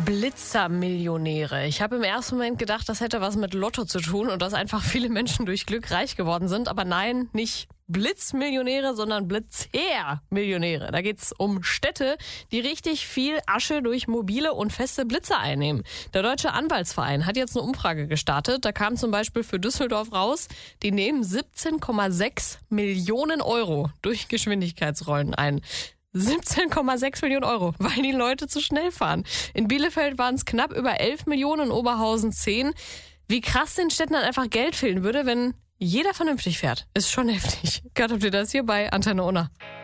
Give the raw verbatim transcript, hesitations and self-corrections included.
Blitzermillionäre. Ich habe im ersten Moment gedacht, das hätte was mit Lotto zu tun und dass einfach viele Menschen durch Glück reich geworden sind. Aber nein, nicht Blitzmillionäre, sondern Blitzermillionäre. Da geht's um Städte, die richtig viel Asche durch mobile und feste Blitzer einnehmen. Der Deutsche Anwaltsverein hat jetzt eine Umfrage gestartet. Da kam zum Beispiel für Düsseldorf raus, die nehmen siebzehn Komma sechs Millionen Euro durch Geschwindigkeitsrollen ein. siebzehn Komma sechs Millionen Euro, weil die Leute zu schnell fahren. In Bielefeld waren es knapp über elf Millionen, in Oberhausen zehn. Wie krass den Städten dann einfach Geld fehlen würde, wenn jeder vernünftig fährt, ist schon heftig. Gehört habt ihr das hier bei Antenne Unna.